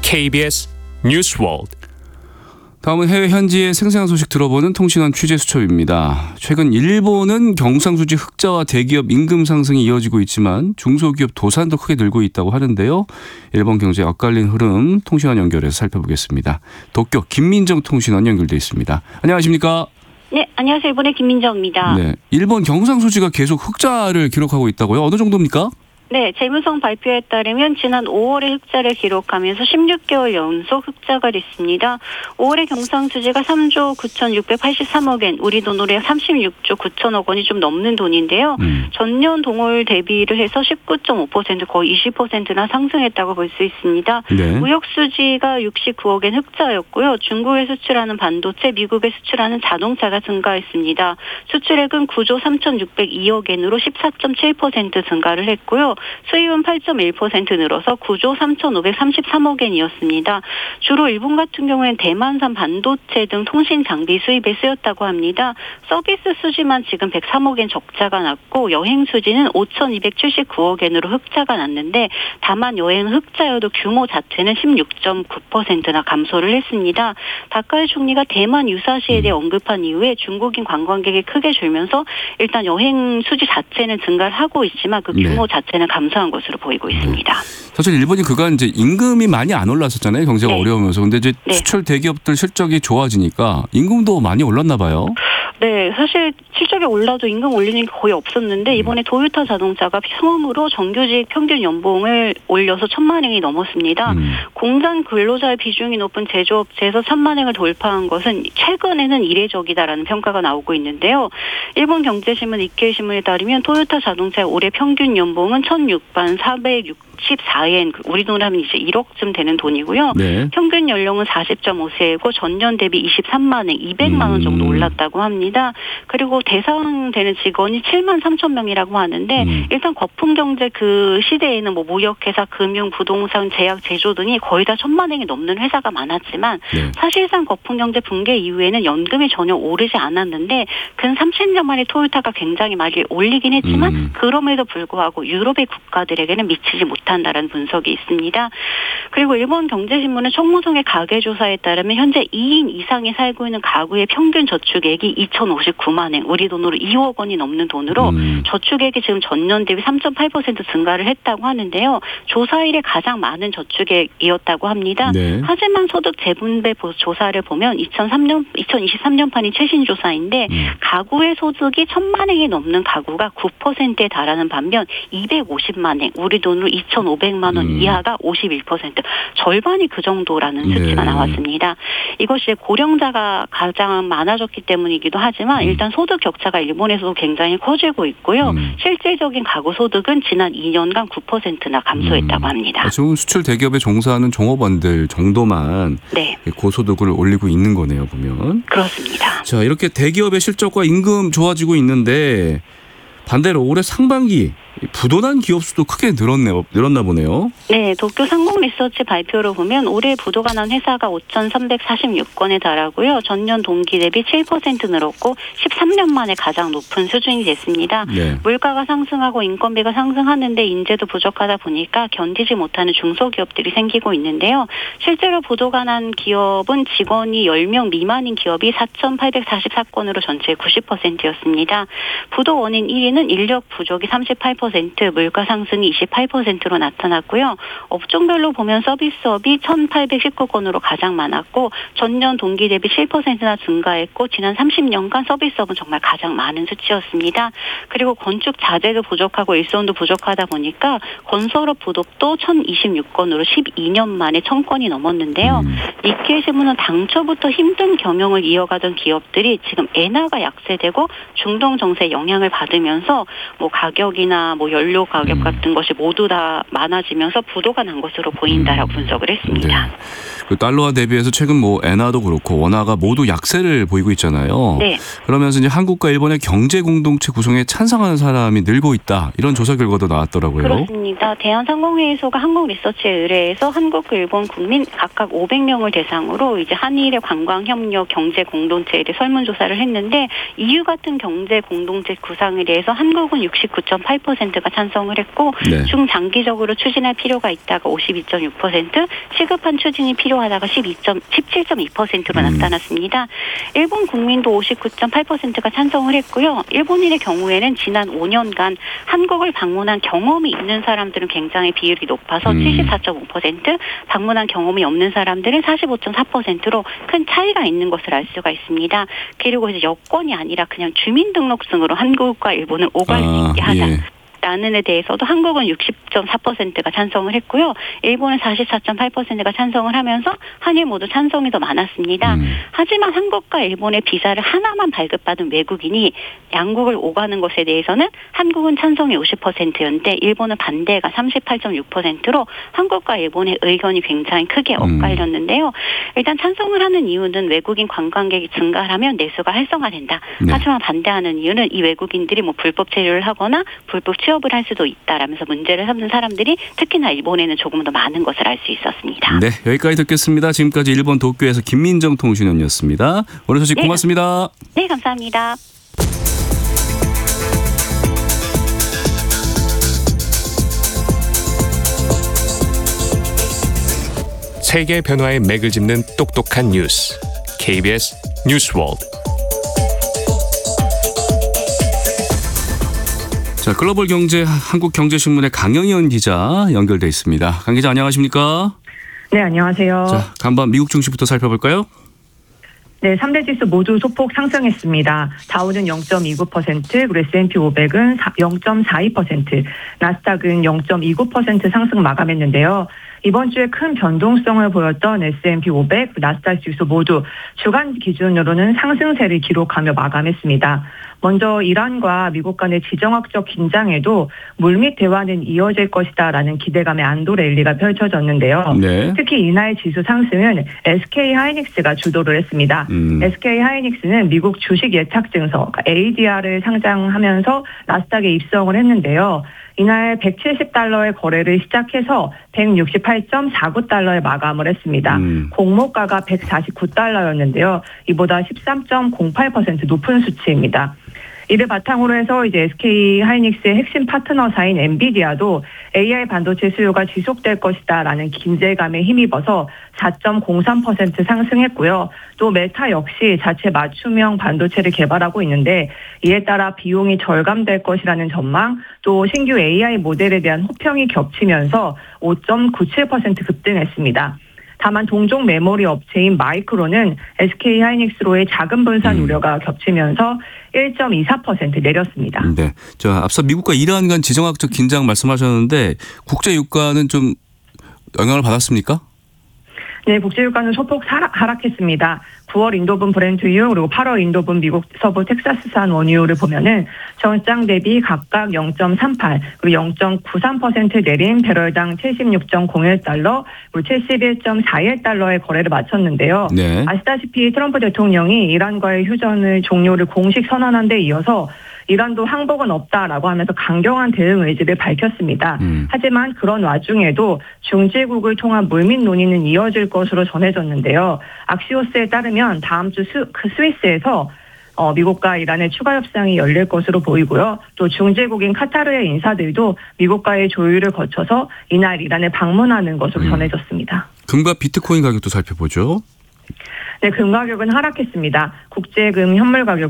KBS 뉴스월드. 다음은 해외 현지의 생생한 소식 들어보는 통신원 취재 수첩입니다. 최근 일본은 경상수지 흑자와 대기업 임금 상승이 이어지고 있지만 중소기업 도산도 크게 늘고 있다고 하는데요. 일본 경제의 엇갈린 흐름 통신원 연결해서 살펴보겠습니다. 도쿄 김민정 통신원 연결돼 있습니다. 안녕하십니까? 네, 안녕하세요. 일본의 김민정입니다. 네, 일본 경상수지가 계속 흑자를 기록하고 있다고요? 어느 정도입니까? 네, 재무성 발표에 따르면 지난 5월에 흑자를 기록하면서 16개월 연속 흑자가 됐습니다. 5월의 경상수지가 3조 9,683억 엔, 우리 돈으로 36조 9천억 원이 좀 넘는 돈인데요. 전년 동월 대비를 해서 19.5% 거의 20%나 상승했다고 볼 수 있습니다. 네. 무역수지가 69억 엔 흑자였고요. 중국에 수출하는 반도체, 미국에 수출하는 자동차가 증가했습니다. 수출액은 9조 3,602억 엔으로 14.7% 증가를 했고요. 수입은 8.1% 늘어서 9조 3,533억 엔이었습니다. 주로 일본 같은 경우에는 대만산 반도체 등 통신 장비 수입에 쓰였다고 합니다. 서비스 수지만 지금 103억 엔 적자가 났고 여행 수지는 5,279억 엔으로 흑자가 났는데 다만 여행 흑자여도 규모 자체는 16.9%나 감소를 했습니다. 다카이 총리가 대만 유사시에 대해 언급한 이후에 중국인 관광객이 크게 줄면서 일단 여행 수지 자체는 증가를 하고 있지만 그 규모 자체는 감소한 것으로 보이고 있습니다. 사실 일본이 그간 이제 임금이 많이 안 올랐었잖아요. 경제가 네. 어려우면서. 근데 이제 수출 대기업들 실적이 좋아지니까 임금도 많이 올랐나 봐요. 네, 사실 실적이 올라도 임금 올리는 게 거의 없었는데 이번에 도요타 자동차가 처음으로 정규직 평균 연봉을 올려서 1,000만 엔이 넘었습니다. 공장 근로자의 비중이 높은 제조업체에서 1,000만 엔을 돌파한 것은 최근에는 이례적이다라는 평가가 나오고 있는데요. 일본 경제신문 니케이신문에 따르면 토요타 자동차의 올해 평균 연봉은 1,6만 464엔, 우리 돈으로 하면 이제 1억쯤 되는 돈이고요. 네. 평균 연령은 40.5세이고 전년 대비 23만 엔, 200만 원 정도 올랐다고 합니다. 그리고 대상되는 직원이 7만 3천 명이라고 하는데 일단 거품 경제 그 시대에는 뭐 무역회사, 금융, 부동산, 제약, 제조 등이 거의 다 1,000만 엔이 넘는 회사가 많았지만 사실상 거품 경제 붕괴 이후에는 연금이 전혀 오르지 않았는데 근 30년 만에 토요타가 굉장히 많이 올리긴 했지만 그럼에도 불구하고 유럽의 국가들에게는 미치지 못한다라는 분석이 있습니다. 그리고 일본 경제신문은 청무성의 가계조사에 따르면 현재 2인 이상이 살고 있는 가구의 평균 저축액이 2,059만 엔, 우리 돈으로 2억 원이 넘는 돈으로 저축액이 지금 전년 대비 3.8% 증가를 했다고 하는데요. 조사 이래 가장 많은 저축액이었다고 합니다. 네. 하지만 소득 재분배 조사를 보면 2023년판이 최신 조사인데 가구의 소득이 1,000만 엔이 넘는 가구가 9%에 달하는 반면 250만 엔, 우리 돈으로 2,500만 원 이하가 51%, 절반이 그 정도라는 수치가 나왔습니다. 이것이 고령자가 가장 많아졌기 때문이기도 하지만 일단 소득 격차가 일본에서도 굉장히 커지고 있고요. 실질적인 가구 소득은 지난 2년간 9%나 감소했다고 합니다. 지금 수출 대기업에 종사하는 종업원들 정도만 고소득을 올리고 있는 거네요, 보면. 그렇습니다. 자, 이렇게 대기업의 실적과 임금 좋아지고 있는데 반대로 올해 상반기 부도난 기업 수도 크게 늘었나 보네요. 네, 도쿄 상공리서치 발표로 보면 올해 부도가 난 회사가 5,346건에 달하고요. 전년 동기 대비 7% 늘었고 13년 만에 가장 높은 수준이 됐습니다. 네. 물가가 상승하고 인건비가 상승하는데 인재도 부족하다 보니까 견디지 못하는 중소기업들이 생기고 있는데요. 실제로 부도가 난 기업은 직원이 10명 미만인 기업이 4,844건으로 전체의 90%였습니다. 부도 원인 1위는 인력 부족이 38%, 물가 상승이 28%로 나타났고요. 업종별로 보면 서비스업이 1,819건으로 가장 많았고 전년 동기 대비 7%나 증가했고 지난 30년간 서비스업은 정말 가장 많은 수치였습니다. 그리고 건축 자재도 부족하고 일손도 부족하다 보니까 건설업 부도도 1,026건으로 12년 만에 1,000건이 넘었는데요. 니케이 신문은 당초부터 힘든 경영을 이어가던 기업들이 지금 엔화가 약세되고 중동 정세에 영향을 받으면서 뭐 가격이나 뭐 연료 가격 같은 것이 모두 다 많아지면서 부도가 난 것으로 보인다라고 분석을 했습니다. 네. 그 달러화 대비해서 최근 뭐 엔화도 그렇고 원화가 모두 약세를 보이고 있잖아요. 네. 그러면서 이제 한국과 일본의 경제 공동체 구성에 찬성하는 사람이 늘고 있다. 이런 조사 결과도 나왔더라고요. 그렇습니다. 대한상공회의소가 한국리서치에 의뢰해서 한국, 일본 국민 각각 500명을 대상으로 이제 한일의 관광협력 경제 공동체에 대해 설문조사를 했는데 EU 같은 경제 공동체 구상에 대해서 한국은 69.8%가 찬성을 했고 네. 중장기적으로 추진할 필요가 있다가 52.6%, 시급한 추진이 필요하다가 17.2%로 나타났습니다. 일본 국민도 59.8%가 찬성을 했고요. 일본인의 경우에는 지난 5년간 한국을 방문한 경험이 있는 사람들은 굉장히 비율이 높아서 74.5%, 방문한 경험이 없는 사람들은 45.4%로 큰 차이가 있는 것을 알 수가 있습니다. 그리고 이제 여권이 아니라 그냥 주민등록증으로 한국과 일본을 오갈 수 있게 하자. 예. 라는 데 대해서도 한국은 60.4%가 찬성을 했고요. 일본은 44.8%가 찬성을 하면서 한일 모두 찬성이 더 많았습니다. 하지만 한국과 일본의 비자를 하나만 발급받은 외국인이 양국을 오가는 것에 대해서는 한국은 찬성이 50%였는데 일본은 반대가 38.6%로 한국과 일본의 의견이 굉장히 크게 엇갈렸는데요. 일단 찬성을 하는 이유는 외국인 관광객이 증가하면 내수가 활성화된다. 네. 하지만 반대하는 이유는 이 외국인들이 뭐 불법 체류를 하거나 불법 취업을 할 수도 있다라면서 문제를 삼는 사람들이 특히나 일본에는 조금 더 많은 것을 알 수 있었습니다. 네, 여기까지 듣겠습니다. 지금까지 일본 도쿄에서 김민정 통신원이었습니다. 오늘 소식 고맙습니다. 네, 감사합니다. 세계 변화의 맥을 짚는 똑똑한 뉴스. KBS 뉴스월드. 자, 글로벌 경제 한국경제신문의 강영현 기자 연결돼 있습니다. 강 기자 안녕하십니까? 네, 안녕하세요. 자, 간밤 미국 증시부터 살펴볼까요? 네, 3대 지수 모두 소폭 상승했습니다. 다우는 0.29%, 그리고 S&P 500은 0.42%, 나스닥은 0.29% 상승 마감했는데요. 이번 주에 큰 변동성을 보였던 S&P 500, 나스닥 지수 모두 주간 기준으로는 상승세를 기록하며 마감했습니다. 먼저 이란과 미국 간의 지정학적 긴장에도 물밑 대화는 이어질 것이다라는 기대감의 안도 랠리가 펼쳐졌는데요. 네. 특히 이날 지수 상승은 SK 하이닉스가 주도를 했습니다. SK 하이닉스는 미국 주식 예탁 증서 ADR을 상장하면서 나스닥에 입성을 했는데요. 이날 170달러의 거래를 시작해서 168.49달러에 마감을 했습니다. 공모가가 149달러였는데요. 이보다 13.08% 높은 수치입니다. 이를 바탕으로 해서 이제 SK 하이닉스의 핵심 파트너사인 엔비디아도 AI 반도체 수요가 지속될 것이다라는 기대감에 힘입어서 4.03% 상승했고요. 또 메타 역시 자체 맞춤형 반도체를 개발하고 있는데 이에 따라 비용이 절감될 것이라는 전망, 또 신규 AI 모델에 대한 호평이 겹치면서 5.97% 급등했습니다. 다만 동종 메모리 업체인 마이크론은 SK 하이닉스로의 자금 분산 우려가 겹치면서 1.24% 내렸습니다. 네. 자, 앞서 미국과 이란 간 지정학적 긴장 말씀하셨는데 국제 유가는 좀 영향을 받았습니까? 네, 국제유가는 소폭 하락했습니다. 9월 인도분 브렌트유 그리고 8월 인도분 미국 서부 텍사스산 원유를 보면은 전장 대비 각각 0.38 그리고 0.93% 내린 배럴당 76.01달러 그리고 71.41달러의 거래를 마쳤는데요. 네. 아시다시피 트럼프 대통령이 이란과의 휴전을 종료를 공식 선언한 데 이어서 이란도 항복은 없다라고 하면서 강경한 대응 의지를 밝혔습니다. 하지만 그런 와중에도 중재국을 통한 물밑 논의는 이어질 것으로 전해졌는데요. 악시오스에 따르면 다음 주 스위스에서 미국과 이란의 추가 협상이 열릴 것으로 보이고요. 또 중재국인 카타르의 인사들도 미국과의 조율을 거쳐서 이날 이란을 방문하는 것으로 전해졌습니다. 금과 비트코인 가격도 살펴보죠. 네, 금 가격은 하락했습니다. 국제금 현물 가격